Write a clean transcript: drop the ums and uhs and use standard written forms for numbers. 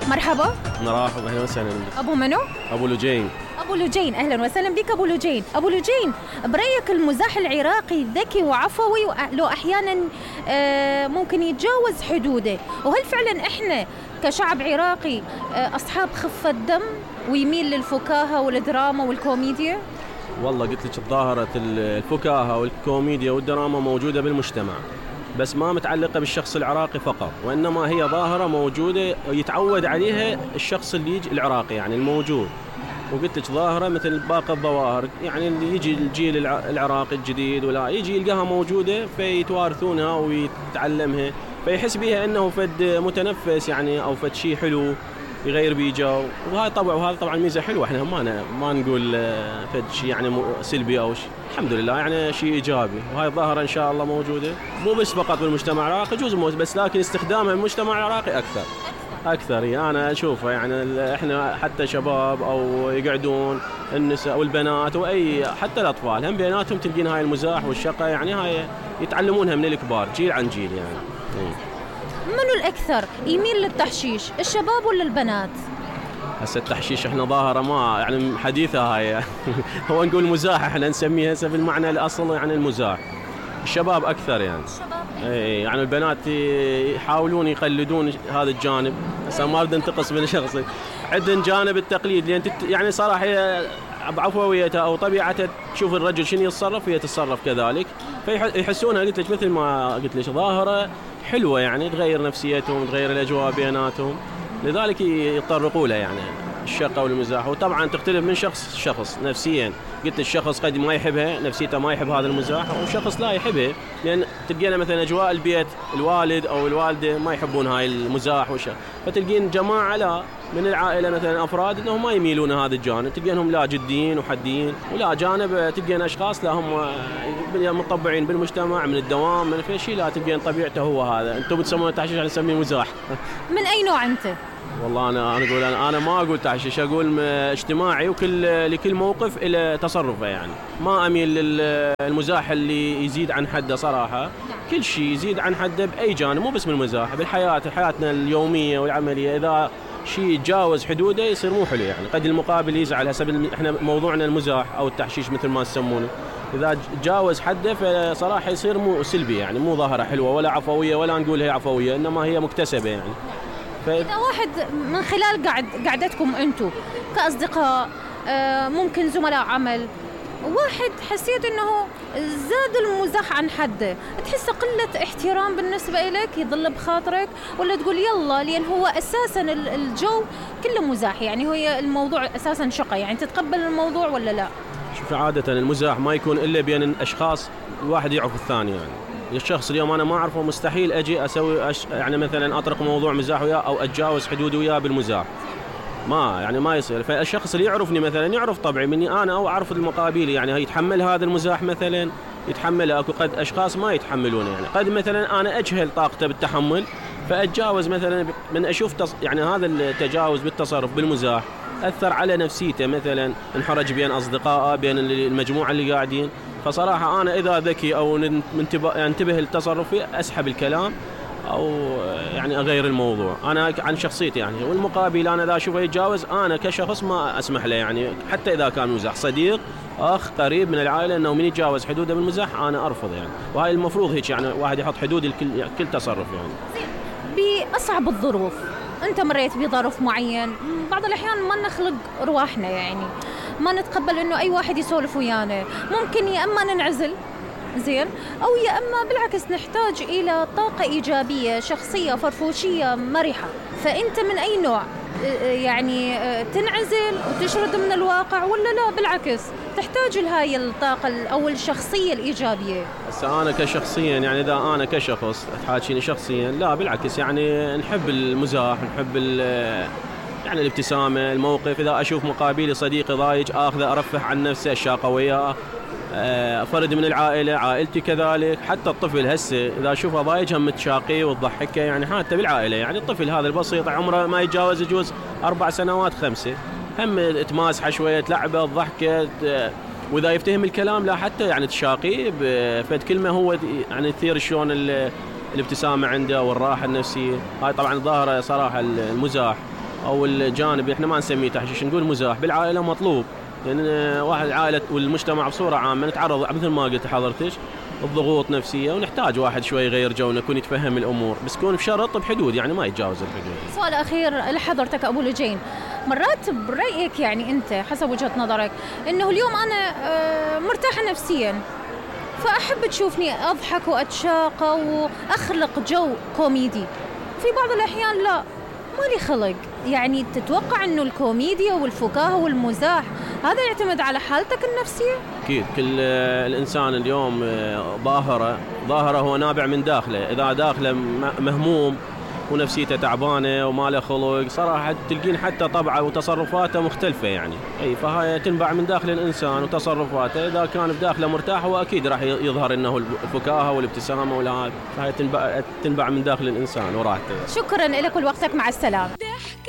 مرحبا. مرحبا، اهلا وسهلا بك. ابو منو؟ ابو لجين. ابو لجين، اهلا وسهلا بك ابو لجين. ابو لجين، برايك المزاح العراقي ذكي وعفوي لو احيانا ممكن يتجاوز حدوده، وهل فعلا احنا كشعب عراقي اصحاب خفة دم ويميل للفكاهة والدراما والكوميديا؟ والله قلت لك ظاهرة الفكاهة والكوميديا والدراما موجودة بالمجتمع، بس ما متعلقة بالشخص العراقي فقط، وإنما هي ظاهرة موجودة يتعود عليها الشخص اللي يجي العراقي يعني الموجود. وقلت لك ظاهرة مثل باقي الظواهر، يعني اللي يجي الجيل العراقي الجديد ولا يجي يلقاها موجودة فيتوارثونها ويتعلمها، فيحس بها أنه فد متنفس يعني أو فد شيء حلو يغير بيجاو. وهذا طبعا ميزة حلوة، احنا ما نقول فد شيء يعني سلبي أو شيء، الحمد لله يعني شيء إيجابي. وهاي الظاهرة إن شاء الله موجودة مو بس فقط بالمجتمع العراقي، جزء بس، لكن استخدامها بالمجتمع العراقي أكثر. يعني أنا أشوفها يعني إحنا حتى شباب أو يقعدون النساء والبنات وأي حتى الأطفال هم بيناتهم تلقين هاي المزاح والشقة، يعني هاي يتعلمونها من الكبار جيل عن جيل يعني. منو الأكثر يميل للتحشيش، الشباب ولا البنات؟ هسه التحشيش احنا ظاهرة ما يعني حديثة هاي هو نقول مزاح، احنا نسميها هسه بالمعنى الأصل يعني المزاح. الشباب أكثر يعني. اي يعني البنات يحاولون يقلدون هذا الجانب، هسه ما بدي انتقص من شخصي، عندهم جانب التقليد لأن يعني صراحة هي بعفويتها أو طبيعتها تشوف الرجل شنو يتصرف وهي تتصرف كذلك، فيحسونها قلت لك مثل ما قلت لك ظاهرة حلوة يعني تغير نفسيتهم تغير الأجواء بيناتهم، لذلك يتطرقوا لها يعني الشقة والمزاح. وطبعا تختلف من شخص لشخص نفسيا، قلت الشخص قد ما يحبها نفسيته ما يحب هذا المزاح، وشخص لا يحبه، لأن تلقينا مثلا أجواء البيت الوالد أو الوالدة ما يحبون هاي المزاح فتلقين جماعة لا من العائلة مثلا أفراد أنهم ما يميلون هذا الجانب، تلقينهم لا جديين وحديين، ولا جانب تلقين أشخاص لا هم مطبعين بالمجتمع من الدوام من في شيء، لا تلقين طبيعته هو هذا. أنتم تسمونه التحشيش، أنا أسميه مزاح. من أي نوع أنت؟ والله أنا ما أقول تحشيش، أقول اجتماعي، وكل لكل موقف إلى تصرفه يعني. ما أميل للمزاح اللي يزيد عن حده صراحة، كل شيء يزيد عن حده بأي جانب، مو بس من المزاح، بالحياة حياتنا اليومية والعملية، إذا شيء يتجاوز حدوده يصير مو حلو يعني. قد المقابل يزعل، حسب احنا موضوعنا المزاح أو التحشيش مثل ما تسمونه، إذا تجاوز حده فصراحة يصير مو سلبي يعني، مو ظاهرة حلوة ولا عفوية، ولا نقول هي عفوية، إنما هي مكتسبة يعني. إذا واحد من خلال قعدتكم أنتم كأصدقاء ممكن زملاء عمل، واحد حسيت إنه زاد المزاح عن حده، تحس قلة احترام بالنسبة إليك يضل بخاطرك، ولا تقول يلا لأن هو أساساً الجو كله مزاح يعني، هو الموضوع أساساً شقة يعني، تتقبل الموضوع ولا لا؟ شوف عادة المزاح ما يكون إلا بين الأشخاص الواحد يعرف الثاني يعني. الشخص اليوم أنا ما أعرفه مستحيل أجي أسوي يعني مثلا أطرق موضوع مزاح وياه أو أتجاوز حدودي وياه بالمزاح، ما يصير. فالشخص اللي يعرفني مثلا يعرف طبعي مني أنا أو أعرف المقابلي يعني يتحمل هذا المزاح مثلا يتحمله. أكو قد أشخاص ما يتحملونه يعني، قد مثلا أنا أجهل طاقته بالتحمل فأتجاوز مثلا من أشوف يعني هذا التجاوز بالتصرف بالمزاح أثر على نفسيته، مثلا انحرج بين أصدقائه بين المجموعة اللي قاعدين. فصراحة أنا إذا ذكي أو انتبه لتصرفي أسحب الكلام أو يعني أغير الموضوع، أنا عن شخصيتي يعني. والمقابل أنا إذا أشوفه يتجاوز أنا كشخص ما أسمح له يعني، حتى إذا كان مزاح صديق أخ قريب من العائلة، أنه من يتجاوز حدوده بالمزاح أنا أرفض يعني. وهاي المفروض هيك يعني، واحد يحط حدود كل تصرف يعني. بأصعب الظروف أنت مريت بظرف معين، بعض الأحيان ما نخلق رواحنا يعني، ما نتقبل إنه أي واحد يسولف ويانا، ممكن يا أما ننعزل زين، أو يا أما بالعكس نحتاج إلى طاقة إيجابية شخصية فرفوشية مرحة. فأنت من أي نوع يعني، تنعزل وتشرد من الواقع، ولا لا بالعكس تحتاج لهاي الطاقة أو الشخصية الإيجابية؟ أنا كشخصيا يعني، إذا أنا كشخص تحاكيني شخصيا، لا بالعكس يعني نحب المزاح، نحب يعني الابتسامة، الموقف. إذا أشوف مقابلي صديقي ضايج أخذه أرفه عن نفسه، الشاقة وياه، فرد من العائلة عائلتي كذلك، حتى الطفل هسه إذا أشوفه ضايج هم تشاقيه وتضحكه يعني، حتى بالعائلة يعني. الطفل هذا البسيط عمره ما يجوز 4 سنوات 5، هم تماسحه شوية تلعبه تضحكه، وإذا يفتهم الكلام لا حتى يعني تشاقيه بفد كلمة هو يعني تثير شلون الابتسامة عنده والراحة النفسية. هاي طبعا ظاهرة صراحة المزاح. او الجانب احنا ما نسميه تحشيش، نقول مزاح بالعائله مطلوب، لان واحد عائله والمجتمع بصوره عامه نتعرض مثل ما قلت حضرتك الضغوط نفسيه، ونحتاج واحد شوي يغير جو، يكون يتفهم الامور، بس يكون بشرط بحدود، يعني ما يتجاوز الحدود. سؤال اخير لحضرتك ابو لجين، مرات برايك يعني انت حسب وجهه نظرك انه اليوم انا مرتاحه نفسيا، فاحب تشوفني اضحك واتشاقى واخلق جو كوميدي، في بعض الاحيان لا مالي خلق، يعني تتوقع انه الكوميديا والفكاهه والمزاح هذا يعتمد على حالتك النفسيه؟ اكيد كل الانسان اليوم ظاهره هو نابع من داخله، اذا داخله مهموم ونفسيته تعبانه وما له خلق صراحه تلقين حتى طبعه وتصرفاته مختلفه، يعني فهاي تنبع من داخل الانسان وتصرفاته، اذا كان بداخله مرتاح هو اكيد راح يظهر انه الفكاهه والابتسامه فهاي تنبع من داخل الانسان وراحته. شكرا لك ولوقتك، مع السلامه.